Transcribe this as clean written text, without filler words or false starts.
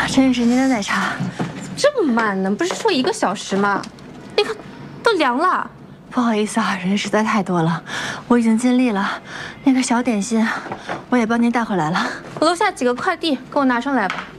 陈女士，您的奶茶这么慢呢？不是说1个小时吗？你看，都凉了。 不好意思啊，人实在太多了，我已经尽力了。那个小点心，我也帮您带回来了。 我楼下几个快递，给我拿上来吧。